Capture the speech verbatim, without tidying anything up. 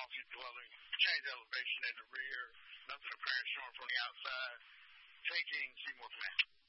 concrete dwelling, change elevation in the rear, nothing apparent showing from the outside, taking Seymour plan.